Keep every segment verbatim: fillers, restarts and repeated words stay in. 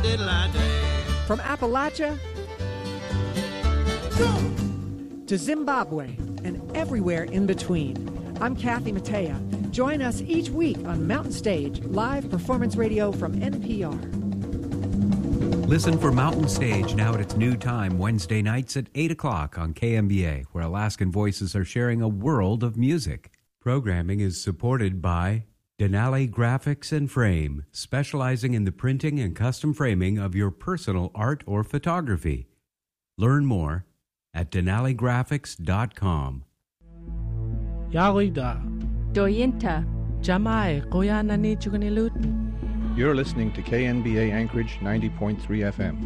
From Appalachia to Zimbabwe and everywhere in between, I'm Kathy Mattea. Join us each week on Mountain Stage, live performance radio from N P R. Listen for Mountain Stage now at its new time, Wednesday nights at eight o'clock on K M B A, where Alaskan voices are sharing a world of music. Programming is supported by Denali Graphics and Frame, specializing in the printing and custom framing of your personal art or photography. Learn more at denali graphics dot com. Yarida. Doyinta. Jamai, Koyanani Chukanilut. You're listening to K N B A Anchorage ninety point three F M.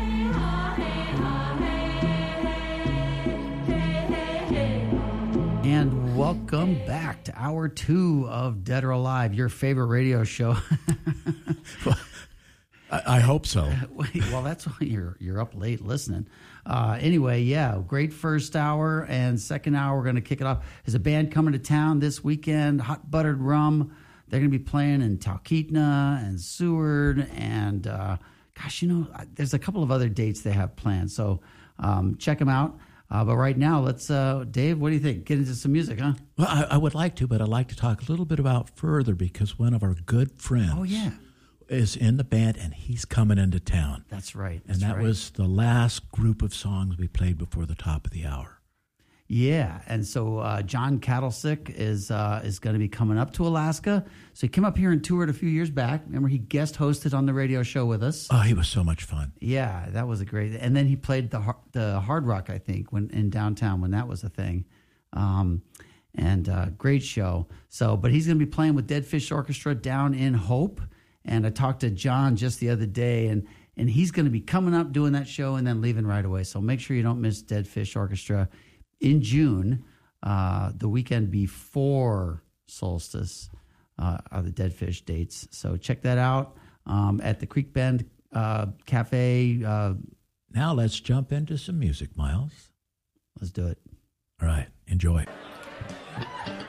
And welcome back to hour two of Dead or Alive, your favorite radio show. well, I, I hope so. Well, that's why you're you're up late listening. Uh, anyway, yeah, great first hour, and second hour we're going to kick it off. There's a band coming to town this weekend, Hot Buttered Rum. They're going to be playing in Talkeetna and Seward, and uh, gosh, you know, there's a couple of other dates they have planned. So um, check them out. Uh, but right now, let's, uh, Dave, what do you think? Get into some music, huh? Well, I, I would like to, but I'd like to talk a little bit about Further, because one of our good friends oh, yeah. is in the band, and he's coming into town. That's right. That's and that right. was the last group of songs we played before the top of the hour. Yeah, and so uh, John Cattlesick is uh, is going to be coming up to Alaska. So he came up here and toured a few years back. Remember, he guest hosted on the radio show with us. Oh, he was so much fun. Yeah, that was a great. And then he played the the Hard Rock, I think, when in downtown when that was a thing. Um, and uh, great show. So, but he's going to be playing with Dead Fish Orchestra down in Hope. And I talked to John just the other day, and and he's going to be coming up doing that show and then leaving right away. So make sure you don't miss Dead Fish Orchestra in June, uh, the weekend before Solstice, uh, are the Dead Fish dates. So check that out um, at the Creek Bend uh, Cafe. Uh, now let's jump into some music, Miles. Let's do it. All right, enjoy.